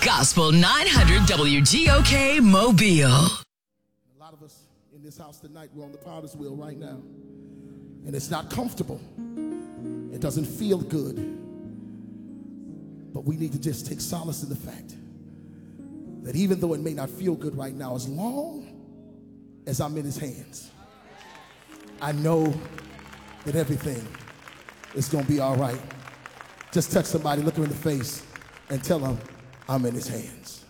Gospel 900 WGOK Mobile. A lot of us in this house tonight, we're on the potter's wheel right now. And it's not comfortable. It doesn't feel good. But we need to just take solace in the fact that even though it may not feel good right now, as long as I'm in his hands, I know that everything is going to be all right. Just touch somebody, look them in the face, and tell them I'm in his hands.